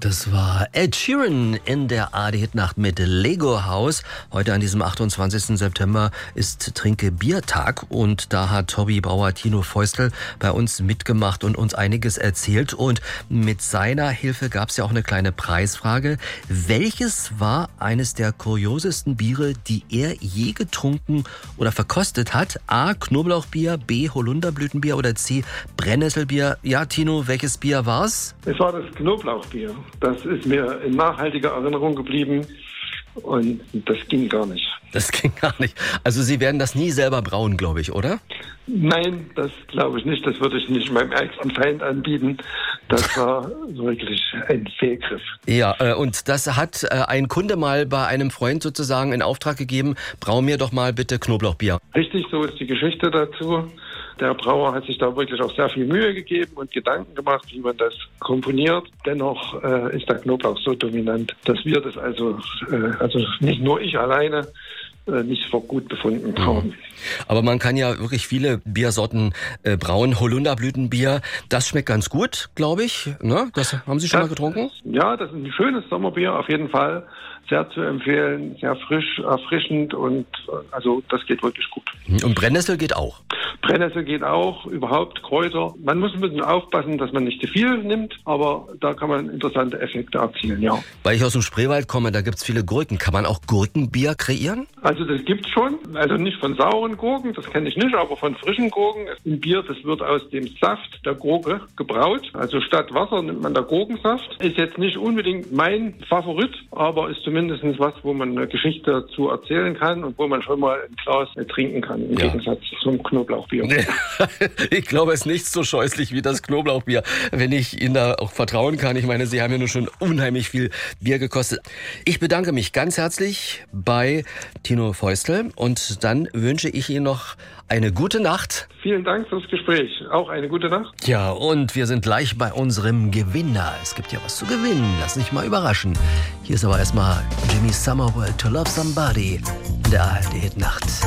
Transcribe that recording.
Das war Ed Sheeran in der ARD-Hitnacht mit Lego House. Heute an diesem 28. September ist Trinke-Bier-Tag und da hat Hobbybrauer Tino Feustel bei uns mitgemacht und uns einiges erzählt. Und mit seiner Hilfe gab es ja auch eine kleine Preisfrage. Welches war eines der kuriosesten Biere, die er je getrunken oder verkostet hat? A. Knoblauchbier, B. Holunderblütenbier oder C. Brennnesselbier? Ja, Tino, welches Bier war's? Es war das Knoblauchbier. Das ist mir in nachhaltiger Erinnerung geblieben und das ging gar nicht. Das ging gar nicht. Also Sie werden das nie selber brauen, glaube ich, oder? Nein, das glaube ich nicht. Das würde ich nicht meinem ärgsten Feind anbieten. Das war wirklich ein Fehlgriff. Ja, und das hat ein Kunde mal bei einem Freund sozusagen in Auftrag gegeben, brau mir doch mal bitte Knoblauchbier. Richtig, so ist die Geschichte dazu. Der Brauer hat sich da wirklich auch sehr viel Mühe gegeben und Gedanken gemacht, wie man das komponiert. Dennoch ist der Knoblauch so dominant, dass wir das also nicht nur ich alleine nicht für gut befunden haben. Aber man kann ja wirklich viele Biersorten brauen. Holunderblütenbier, das schmeckt ganz gut, glaube ich. Ne? Das haben Sie schon mal getrunken? Ja, das ist ein schönes Sommerbier, auf jeden Fall. Sehr zu empfehlen, sehr frisch, erfrischend und also das geht wirklich gut. Und Brennnessel geht auch? Brennnessel geht auch, überhaupt Kräuter. Man muss ein bisschen aufpassen, dass man nicht zu viel nimmt, aber da kann man interessante Effekte erzielen, ja. Weil ich aus dem Spreewald komme, da gibt's viele Gurken. Kann man auch Gurkenbier kreieren? Also das gibt's schon. Also nicht von sauren Gurken, das kenne ich nicht, aber von frischen Gurken. Ein Bier, das wird aus dem Saft der Gurke gebraut. Also statt Wasser nimmt man da Gurkensaft. Ist jetzt nicht unbedingt mein Favorit, aber ist zumindest was, wo man eine Geschichte dazu erzählen kann und wo man schon mal ein Glas trinken kann, im Gegensatz zum Knoblauchbier. Ich glaube, es ist nicht so scheußlich wie das Knoblauchbier, wenn ich Ihnen da auch vertrauen kann. Ich meine, Sie haben ja nun schon unheimlich viel Bier gekostet. Ich bedanke mich ganz herzlich bei Tino Feustel und dann wünsche ich Ihnen noch eine gute Nacht. Vielen Dank fürs Gespräch. Auch eine gute Nacht. Ja, und wir sind gleich bei unserem Gewinner. Es gibt ja was zu gewinnen. Lass dich mal überraschen. Hier ist aber erstmal Jimmy Somerville, To Love Somebody in der ARD-Hitnacht.